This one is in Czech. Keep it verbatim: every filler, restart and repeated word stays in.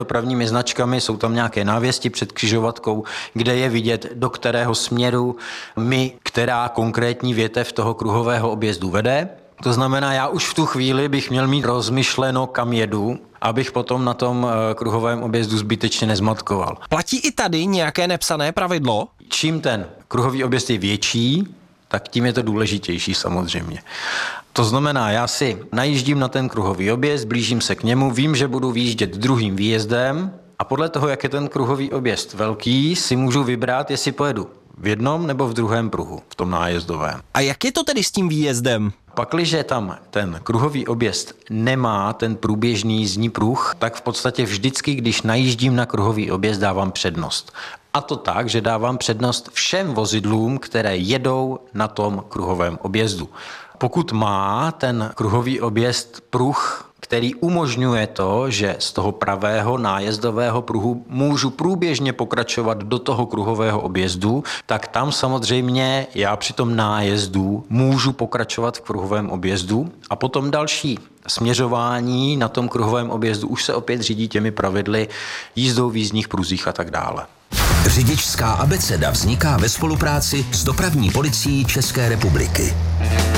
Dopravními značkami jsou tam nějaké návěsti před křižovatkou, kde je vidět, do kterého směru mi která konkrétní větev toho kruhového objezdu vede. To znamená, já už v tu chvíli bych měl mít rozmyšleno, kam jedu, abych potom na tom kruhovém objezdu zbytečně nezmatkoval. Platí i tady nějaké nepsané pravidlo? Čím ten kruhový objezd je větší, tak tím je to důležitější samozřejmě. To znamená, já si najíždím na ten kruhový objezd, blížím se k němu, vím, že budu výjíždět druhým výjezdem a podle toho, jak je ten kruhový objezd velký, si můžu vybrat, jestli pojedu v jednom nebo v druhém pruhu, v tom nájezdovém. A jak je to tedy s tím výjezdem? Pakliže tam ten kruhový objezd nemá ten průběžný jízdní pruh, tak v podstatě vždycky, když najíždím na kruhový objezd, dávám přednost. A to tak, že dávám přednost všem vozidlům, které jedou na tom kruhovém objezdu. Pokud má ten kruhový objezd pruh, který umožňuje to, že z toho pravého nájezdového pruhu můžu průběžně pokračovat do toho kruhového objezdu, tak tam samozřejmě já při tom nájezdu můžu pokračovat v kruhovém objezdu a potom další směřování na tom kruhovém objezdu už se opět řídí těmi pravidly jízdou v jízdních pruzích a tak dále. Řidičská abeceda vzniká ve spolupráci s Dopravní policií České republiky.